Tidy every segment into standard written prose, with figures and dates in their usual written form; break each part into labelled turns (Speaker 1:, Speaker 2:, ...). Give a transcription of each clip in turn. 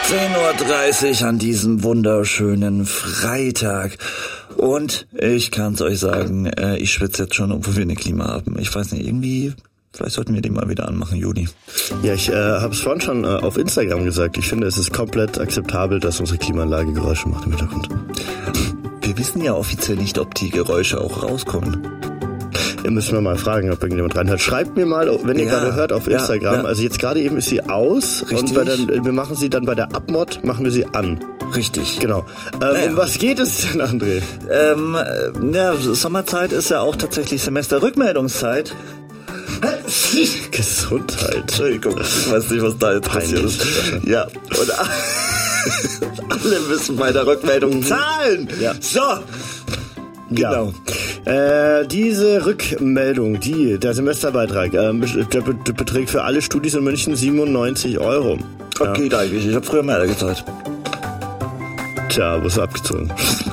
Speaker 1: 10:30 Uhr an diesem wunderschönen Freitag. Und ich kann's euch sagen, ich schwitze jetzt schon, obwohl wir eine Klima haben. Ich weiß nicht, irgendwie, vielleicht sollten wir den mal wieder anmachen, Juni.
Speaker 2: Ja, ich habe es vorhin schon auf Instagram gesagt. Ich finde, es ist komplett akzeptabel, dass unsere Klimaanlage Geräusche macht im Hintergrund.
Speaker 1: Wir wissen ja offiziell nicht, ob die Geräusche auch rauskommen.
Speaker 2: Müssen wir mal fragen, ob irgendjemand reinhört. Schreibt mir mal, wenn ihr gerade hört, auf Instagram. Ja. Also jetzt gerade eben ist sie aus. Richtig. Und wir machen sie dann bei der Abmod, machen wir sie an.
Speaker 1: Richtig.
Speaker 2: Genau. Um was geht es denn, André?
Speaker 1: Sommerzeit ist ja auch tatsächlich Semesterrückmeldungszeit.
Speaker 2: Gesundheit.
Speaker 1: Entschuldigung, ich weiß nicht, was da jetzt passiert ist. Ja, und alle müssen bei der Rückmeldung zahlen.
Speaker 2: Ja.
Speaker 1: So. Genau.
Speaker 2: Ja. Diese Rückmeldung, der Semesterbeitrag, der beträgt für alle Studis in München 97 €.
Speaker 1: Okay, geht eigentlich. Ich habe früher mehr gezahlt.
Speaker 2: Tja, wirst du abgezogen.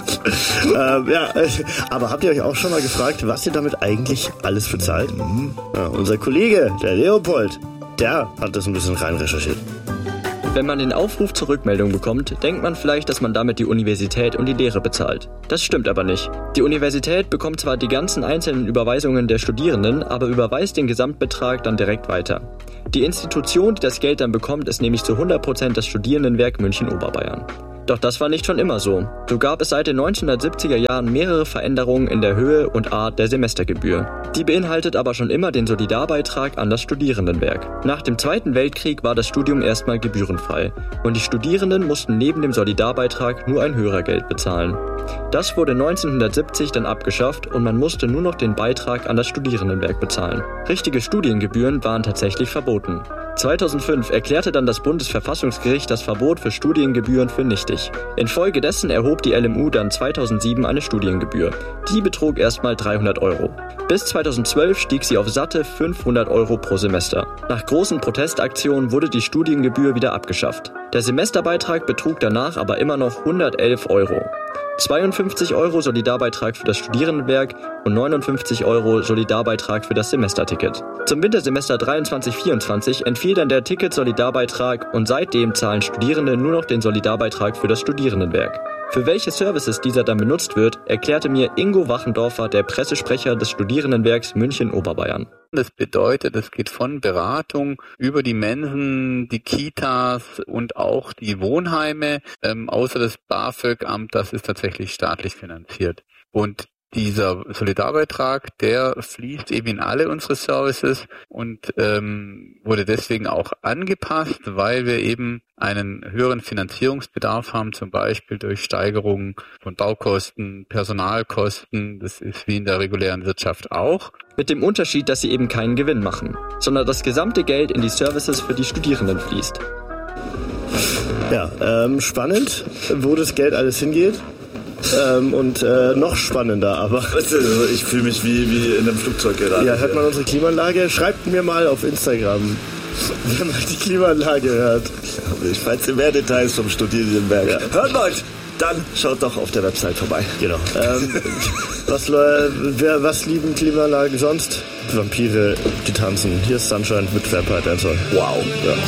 Speaker 2: Aber habt ihr euch auch schon mal gefragt, was ihr damit eigentlich alles bezahlt? Ja, unser Kollege, der Leopold, der hat das ein bisschen rein recherchiert.
Speaker 3: Wenn man den Aufruf zur Rückmeldung bekommt, denkt man vielleicht, dass man damit die Universität und die Lehre bezahlt. Das stimmt aber nicht. Die Universität bekommt zwar die ganzen einzelnen Überweisungen der Studierenden, aber überweist den Gesamtbetrag dann direkt weiter. Die Institution, die das Geld dann bekommt, ist nämlich zu 100% das Studierendenwerk München-Oberbayern. Doch das war nicht schon immer so. So gab es seit den 1970er Jahren mehrere Veränderungen in der Höhe und Art der Semestergebühr. Die beinhaltet aber schon immer den Solidarbeitrag an das Studierendenwerk. Nach dem Zweiten Weltkrieg war das Studium erstmal gebührenfrei und die Studierenden mussten neben dem Solidarbeitrag nur ein Hörergeld bezahlen. Das wurde 1970 dann abgeschafft und man musste nur noch den Beitrag an das Studierendenwerk bezahlen. Richtige Studiengebühren waren tatsächlich verboten. 2005 erklärte dann das Bundesverfassungsgericht das Verbot für Studiengebühren für nichtig. Infolgedessen erhob die LMU dann 2007 eine Studiengebühr. Die betrug erstmal 300 €. Bis 2012 stieg sie auf satte 500 € pro Semester. Nach großen Protestaktionen wurde die Studiengebühr wieder abgeschafft. Der Semesterbeitrag betrug danach aber immer noch 111 €. 52 € Solidarbeitrag für das Studierendenwerk und 59 € Solidarbeitrag für das Semesterticket. Zum Wintersemester 23/24 entfiel dann der Ticket-Solidarbeitrag und seitdem zahlen Studierende nur noch den Solidarbeitrag für das Studierendenwerk. Für welche Services dieser dann benutzt wird, erklärte mir Ingo Wachendorfer, der Pressesprecher des Studierendenwerks München-Oberbayern.
Speaker 4: Das bedeutet, es geht von Beratung über die Mensen, die Kitas und auch die Wohnheime, außer das BAföG-Amt, das ist tatsächlich staatlich finanziert. Und dieser Solidarbeitrag, der fließt eben in alle unsere Services und wurde deswegen auch angepasst, weil wir eben einen höheren Finanzierungsbedarf haben, zum Beispiel durch Steigerungen von Baukosten, Personalkosten. Das ist wie in der regulären Wirtschaft auch.
Speaker 3: Mit dem Unterschied, dass sie eben keinen Gewinn machen, sondern das gesamte Geld in die Services für die Studierenden fließt.
Speaker 2: Ja, spannend, wo das Geld alles hingeht. Und noch spannender, aber
Speaker 1: ich fühle mich wie in einem Flugzeug gerade.
Speaker 2: Ja, hört man unsere Klimaanlage? Schreibt mir mal auf Instagram, wenn man die Klimaanlage hört.
Speaker 1: Falls ihr mehr Details vom Studierendenwerk hören wollt, dann schaut doch auf der Website vorbei.
Speaker 2: Genau. Was lieben Klimaanlagen sonst? Vampire, die tanzen. Hier ist Sunshine mit Vampire Dancer.
Speaker 1: Wow.
Speaker 2: Ja.